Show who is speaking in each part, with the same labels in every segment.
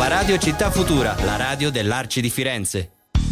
Speaker 1: Nuova Radio Città Futura, la radio dell'Arci di Firenze.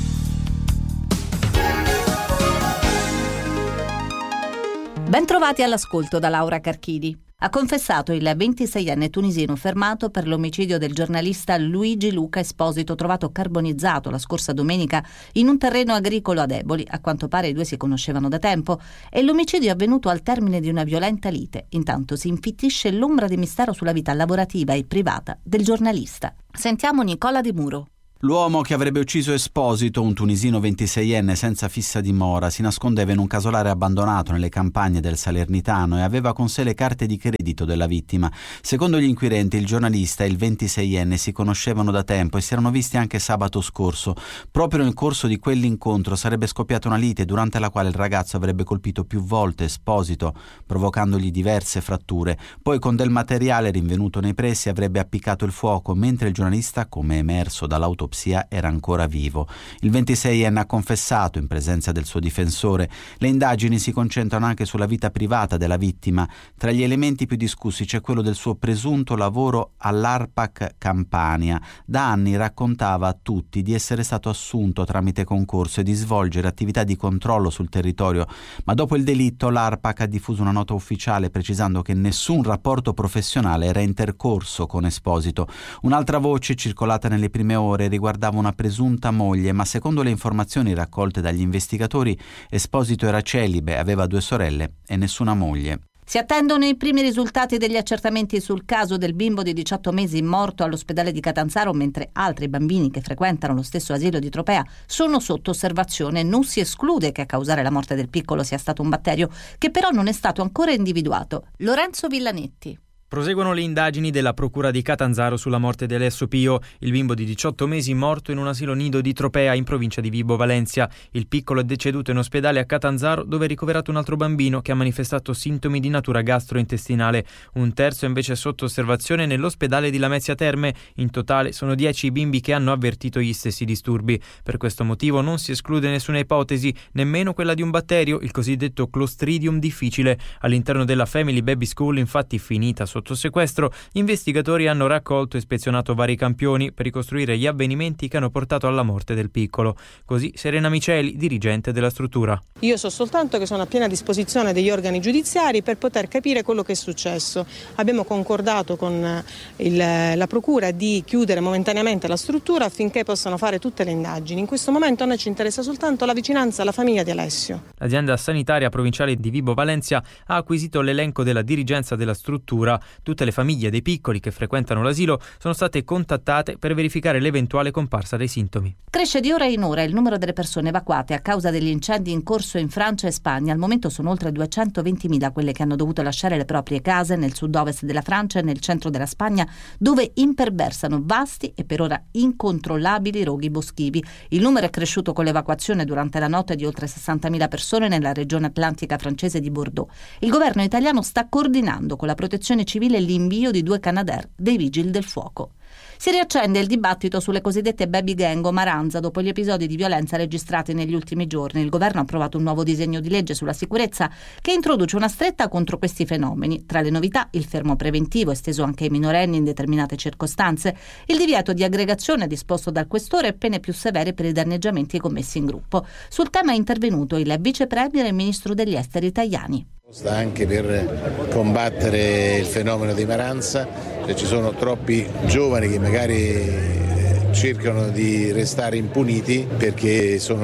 Speaker 2: Bentrovati all'ascolto da Laura Carchidi. Ha confessato il 26enne tunisino fermato per l'omicidio del giornalista Luigi Luca Esposito, trovato carbonizzato la scorsa domenica in un terreno agricolo ad Eboli. A quanto pare i due si conoscevano da tempo e l'omicidio è avvenuto al termine di una violenta lite. Intanto si infittisce l'ombra di mistero sulla vita lavorativa e privata del giornalista. Sentiamo Nicola De Muro.
Speaker 3: L'uomo che avrebbe ucciso Esposito, un tunisino 26enne senza fissa dimora, si nascondeva in un casolare abbandonato nelle campagne del Salernitano e aveva con sé le carte di credito della vittima. Secondo gli inquirenti, il giornalista e il 26enne si conoscevano da tempo e si erano visti anche sabato scorso. Proprio nel corso di quell'incontro sarebbe scoppiata una lite durante la quale il ragazzo avrebbe colpito più volte Esposito, provocandogli diverse fratture. Poi con del materiale rinvenuto nei pressi avrebbe appiccato il fuoco, mentre il giornalista, come emerso dall'autopsia, era ancora vivo. Il 26enne ha confessato in presenza del suo difensore. Le indagini si concentrano anche sulla vita privata della vittima. Tra gli elementi più discussi c'è quello del suo presunto lavoro all'ARPAC Campania. Da anni raccontava a tutti di essere stato assunto tramite concorso e di svolgere attività di controllo sul territorio, ma dopo il delitto l'ARPAC ha diffuso una nota ufficiale precisando che nessun rapporto professionale era intercorso con Esposito. Un'altra voce circolata nelle prime ore riguardava una presunta moglie, ma secondo le informazioni raccolte dagli investigatori Esposito era celibe, aveva 2 sorelle e nessuna moglie.
Speaker 2: Si attendono i primi risultati degli accertamenti sul caso del bimbo di 18 mesi morto all'ospedale di Catanzaro, mentre altri bambini che frequentano lo stesso asilo di Tropea sono sotto osservazione. Non si esclude che a causare la morte del piccolo sia stato un batterio, che però non è stato ancora individuato. Lorenzo Villanetti.
Speaker 4: Proseguono le indagini della Procura di Catanzaro sulla morte di Alessio Pio, il bimbo di 18 mesi morto in un asilo nido di Tropea in provincia di Vibo Valentia. Il piccolo è deceduto in ospedale a Catanzaro, dove è ricoverato un altro bambino che ha manifestato sintomi di natura gastrointestinale. Un terzo è invece sotto osservazione nell'ospedale di Lamezia Terme. In totale sono 10 i bimbi che hanno avvertito gli stessi disturbi. Per questo motivo non si esclude nessuna ipotesi, nemmeno quella di un batterio, il cosiddetto Clostridium difficile. All'interno della Family Baby School, infatti, finita sotto sequestro, gli investigatori hanno raccolto e ispezionato vari campioni per ricostruire gli avvenimenti che hanno portato alla morte del piccolo. Così Serena Miceli, dirigente della struttura.
Speaker 5: Io so soltanto che sono a piena disposizione degli organi giudiziari per poter capire quello che è successo. Abbiamo concordato con la procura di chiudere momentaneamente la struttura affinché possano fare tutte le indagini. In questo momento a noi ci interessa soltanto la vicinanza alla famiglia di Alessio.
Speaker 4: L'azienda sanitaria provinciale di Vibo Valentia ha acquisito l'elenco della dirigenza della struttura. Tutte le famiglie dei piccoli che frequentano l'asilo sono state contattate per verificare l'eventuale comparsa dei sintomi.
Speaker 2: Cresce di ora in ora il numero delle persone evacuate a causa degli incendi in corso in Francia e Spagna. Al momento sono oltre 220.000 quelle che hanno dovuto lasciare le proprie case nel sud-ovest della Francia e nel centro della Spagna, dove imperversano vasti e per ora incontrollabili roghi boschivi. Il numero è cresciuto con l'evacuazione durante la notte di oltre 60.000 persone nella regione atlantica francese di Bordeaux. Il governo italiano sta coordinando con la protezione civile l'invio di 2 Canadair dei vigili del fuoco. Si riaccende il dibattito sulle cosiddette baby gang o maranza dopo gli episodi di violenza registrati negli ultimi giorni. Il governo ha approvato un nuovo disegno di legge sulla sicurezza che introduce una stretta contro questi fenomeni. Tra le novità, il fermo preventivo esteso anche ai minorenni in determinate circostanze, il divieto di aggregazione disposto dal questore e pene più severe per i danneggiamenti commessi in gruppo. Sul tema è intervenuto il vice premier e ministro degli esteri Tajani.
Speaker 6: Anche per combattere il fenomeno di maranza, ci sono troppi giovani che magari cercano di restare impuniti perché sono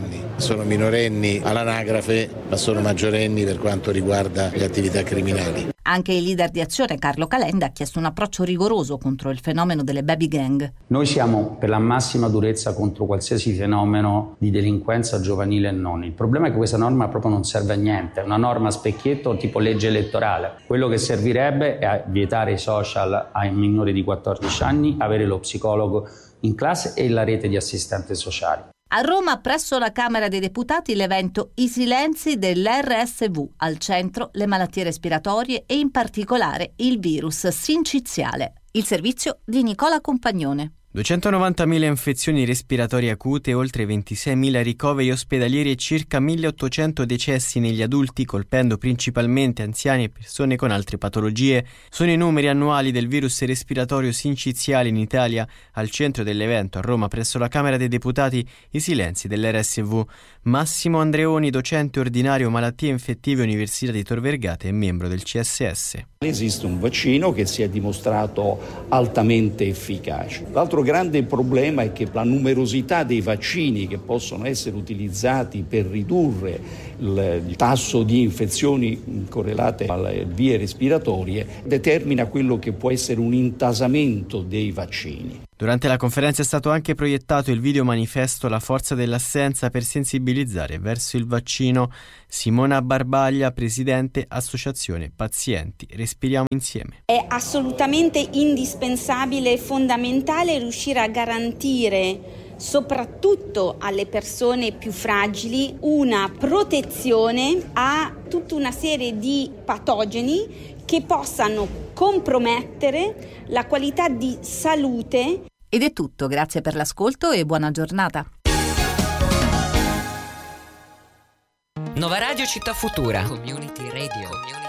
Speaker 6: minorenni all'anagrafe, ma sono maggiorenni per quanto riguarda le attività criminali.
Speaker 2: Anche il leader di Azione, Carlo Calenda, ha chiesto un approccio rigoroso contro il fenomeno delle baby gang.
Speaker 7: Noi siamo per la massima durezza contro qualsiasi fenomeno di delinquenza giovanile e non. Il problema è che questa norma proprio non serve a niente, è una norma a specchietto tipo legge elettorale. Quello che servirebbe è vietare i social ai minori di 14 anni, avere lo psicologo in classe e la rete di assistenti sociali.
Speaker 2: A Roma, presso la Camera dei Deputati, l'evento I silenzi dell'RSV, al centro le malattie respiratorie e in particolare il virus sinciziale. Il servizio di Nicola Compagnone.
Speaker 8: 290.000 infezioni respiratorie acute, oltre 26.000 ricoveri ospedalieri e circa 1.800 decessi negli adulti, colpendo principalmente anziani e persone con altre patologie. Sono i numeri annuali del virus respiratorio sinciziale in Italia. Al centro dell'evento, a Roma, presso la Camera dei Deputati, i silenzi dell'RSV. Massimo Andreoni, docente ordinario malattie infettive Università di Tor Vergata e membro del CSS.
Speaker 9: Esiste un vaccino che si è dimostrato altamente efficace. L'altro grande problema è che la numerosità dei vaccini che possono essere utilizzati per ridurre il tasso di infezioni correlate alle vie respiratorie determina quello che può essere un intasamento dei vaccini.
Speaker 8: Durante la conferenza è stato anche proiettato il video manifesto La forza dell'assenza per sensibilizzare verso il vaccino. Simona Barbaglia, presidente Associazione Pazienti Respiriamo Insieme.
Speaker 10: È assolutamente indispensabile e fondamentale riuscire a garantire soprattutto alle persone più fragili una protezione a tutta una serie di patogeni che possano compromettere la qualità di salute.
Speaker 2: Ed è tutto, grazie per l'ascolto e buona giornata.
Speaker 1: Nova Radio Città Futura. Community Radio.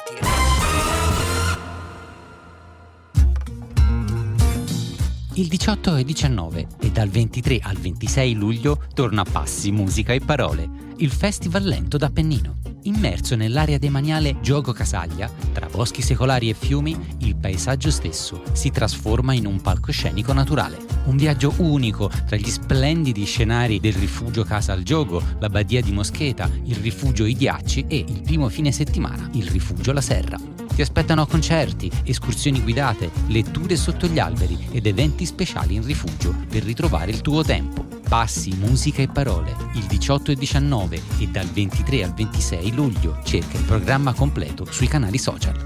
Speaker 11: Il 18 e 19 e dal 23 al 26 luglio torna a Passi Musica e Parole, il festival lento d'Appennino. Immerso nell'area demaniale Giogo Casaglia, tra boschi secolari e fiumi, il paesaggio stesso si trasforma in un palcoscenico naturale. Un viaggio unico tra gli splendidi scenari del rifugio Casa al Giogo, la badia di Moscheta, il rifugio I Ghiacci e il primo fine settimana il rifugio La Serra. Ti aspettano concerti, escursioni guidate, letture sotto gli alberi ed eventi speciali in rifugio per ritrovare il tuo tempo. Passi Musica e Parole, il 18 e 19 e dal 23 al 26 luglio. Cerca il programma completo sui canali social.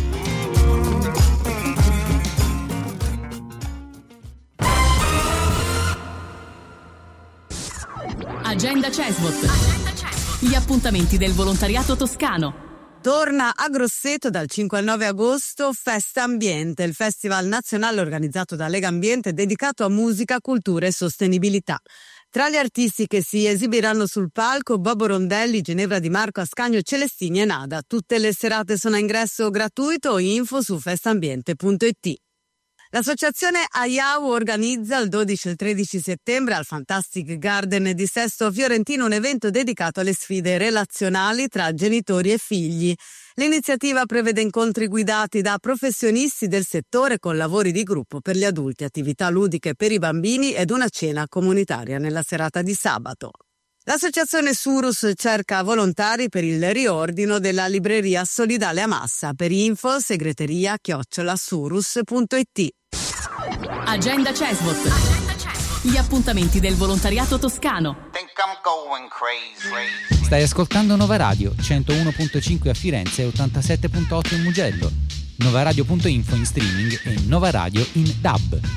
Speaker 12: Agenda Cesbot. Gli appuntamenti del volontariato toscano.
Speaker 13: Torna a Grosseto dal 5 al 9 agosto Festa Ambiente, il festival nazionale organizzato da Lega Ambiente dedicato a musica, cultura e sostenibilità. Tra gli artisti che si esibiranno sul palco, Bobo Rondelli, Ginevra Di Marco, Ascanio, Celestini e Nada. Tutte le serate sono a ingresso gratuito, info su festambiente.it. L'associazione AIAU organizza il 12 e il 13 settembre al Fantastic Garden di Sesto Fiorentino un evento dedicato alle sfide relazionali tra genitori e figli. L'iniziativa prevede incontri guidati da professionisti del settore con lavori di gruppo per gli adulti, attività ludiche per i bambini ed una cena comunitaria nella serata di sabato. L'associazione Surus cerca volontari per il riordino della libreria solidale a Massa. Per info segreteria@surus.it.
Speaker 12: Agenda Cesbot. Gli appuntamenti del volontariato toscano.
Speaker 11: Stai ascoltando Nova Radio 101.5 a Firenze e 87.8 in Mugello, novaradio.info in streaming e Nova Radio in DAB.